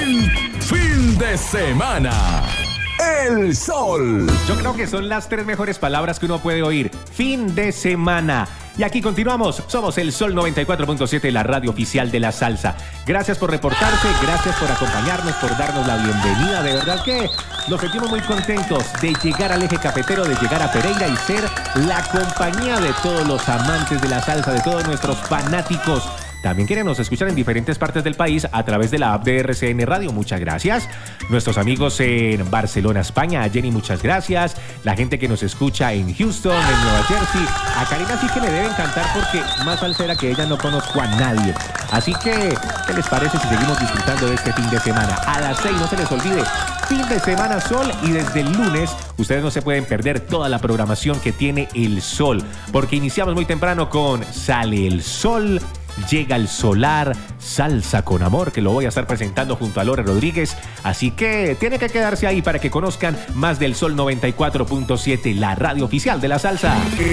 buen fin de semana. El sol. Yo creo que son las 3 mejores palabras que uno puede oír. Fin de semana. Y aquí continuamos. Somos el Sol 94.7, la radio oficial de la salsa. Gracias por reportarse, gracias por acompañarnos, por darnos la bienvenida. De verdad que nos sentimos muy contentos de llegar al eje cafetero, de llegar a Pereira y ser la compañía de todos los amantes de la salsa, de todos nuestros fanáticos. También queremos escuchar en diferentes partes del país a través de la app de RCN Radio. Muchas gracias. Nuestros amigos en Barcelona, España. A Jenny, muchas gracias. La gente que nos escucha en Houston, en Nueva Jersey. A Karina sí que le debe encantar porque más salsera que ella no conozco a nadie. Así que, ¿qué les parece si seguimos disfrutando de este fin de semana? A las 6, no se les olvide, fin de semana Sol, y desde el lunes ustedes no se pueden perder toda la programación que tiene el Sol, porque iniciamos muy temprano con Sale el Sol, Llega el Solar, Salsa con Amor, que lo voy a estar presentando junto a Lore Rodríguez. Así que tiene que quedarse ahí para que conozcan más del Sol 94.7, la radio oficial de la salsa.